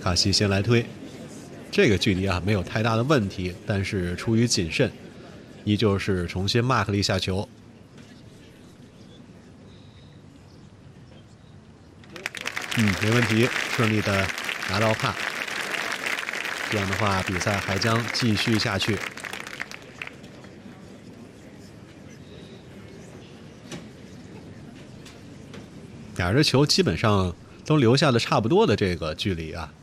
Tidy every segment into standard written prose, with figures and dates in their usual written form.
卡西先来推，这个距离啊没有太大的问题，但是出于谨慎，依旧是重新 mark 了一下球。没问题，顺利的拿到帕。这样的话，比赛还将继续下去。俩人的球基本上都留下了差不多的这个距离啊。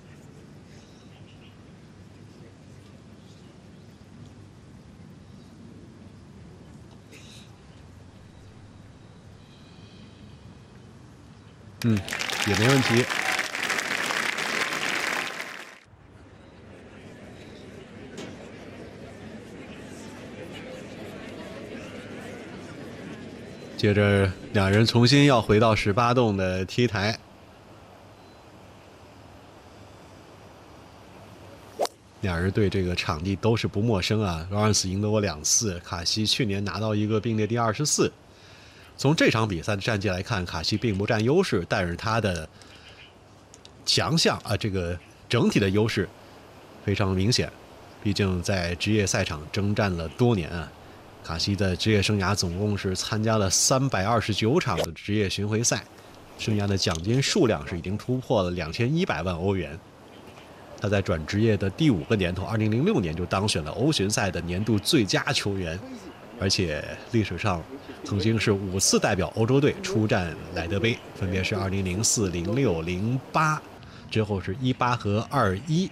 也没问题。接着，两人重新要回到18洞的 T 台。两人对这个场地都是不陌生啊。劳伦斯赢得过2次，卡西去年拿到一个并列第24。从这场比赛的战绩来看，卡西并不占优势，但是他的强项啊，这个整体的优势非常明显。毕竟在职业赛场征战了多年啊。卡西的职业生涯总共是参加了329场的职业巡回赛，生涯的奖金数量是已经突破了2100万欧元。他在转职业的第5个年头，2006年就当选了欧巡赛的年度最佳球员，而且历史上曾经是5次代表欧洲队出战莱德杯，分别是2004、06、08，之后是18和21。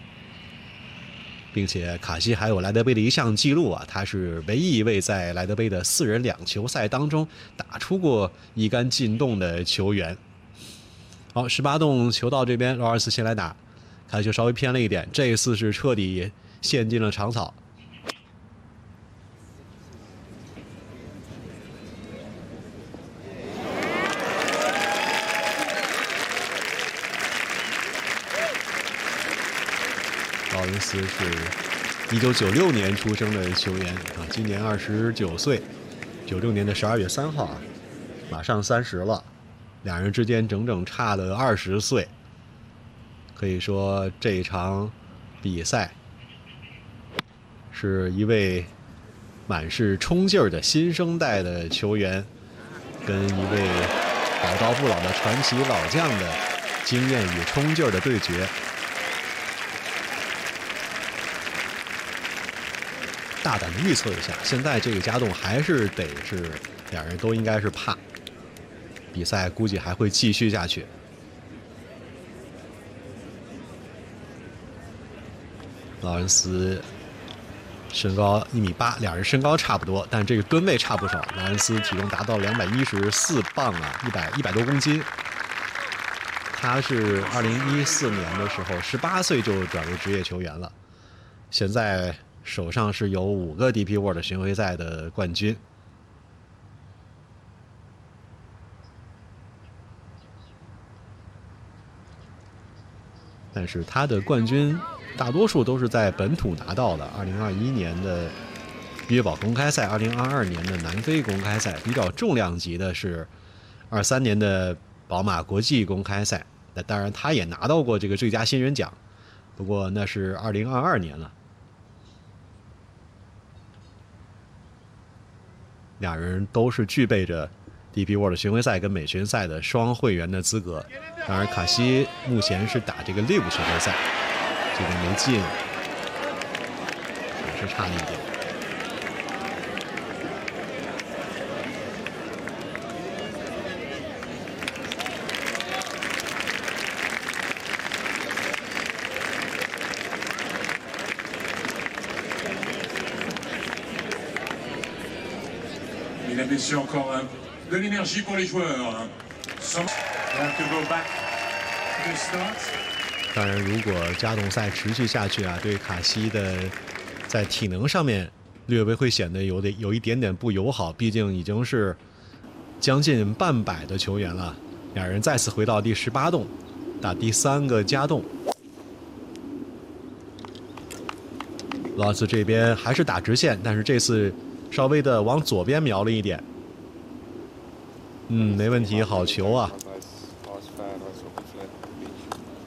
并且卡西还有莱德杯的一项记录啊，他是唯一一位在莱德杯的4人2球赛当中打出过一杆进洞的球员。好，18洞球到这边，劳尔斯先来打，卡西就稍微偏了一点，这一次是彻底陷进了长草。劳伦斯是1996年出生的球员啊，今年29岁，96年的12月3号啊，马上30了，两人之间整整差了20岁。可以说这一场比赛是一位满是冲劲儿的新生代的球员，跟一位宝刀不老的传奇老将的经验与冲劲儿的对决。大胆的预测一下，现在这个加洞还是得是两人都应该是怕，比赛估计还会继续下去。劳伦斯身高1.8米，两人身高差不多，但这个吨位差不少。劳伦斯体重达到214磅啊，100多公斤。他是2014年的时候18岁就转为职业球员了，现在手上是有5个 DP World 巡回赛的冠军。但是他的冠军大多数都是在本土拿到的，2021年的约堡公开赛，2022年的南非公开赛，比较重量级的是23年的宝马国际公开赛。那当然他也拿到过这个最佳新人奖，不过那是2022年了。俩人都是具备着 DP World 巡回赛跟美巡赛的双会员的资格。当然卡西目前是打这个 LIV 巡回赛，这个没进，也是差了一点。 Mesdames, Messieurs, encore de l'énergie pour les joueurs. 当然，如果加洞赛持续下去啊，对卡西的在体能上面略微会显得有一点点不友好，毕竟已经是将近半百的球员了。两人再次回到第18洞，打第3个加洞。劳斯这边还是打直线，但是这次稍微的往左边瞄了一点。没问题，好球啊！